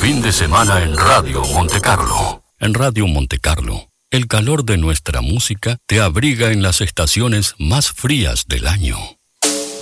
fin de semana en Radio Monte Carlo. En Radio Monte Carlo, el calor de nuestra música te abriga en las estaciones más frías del año.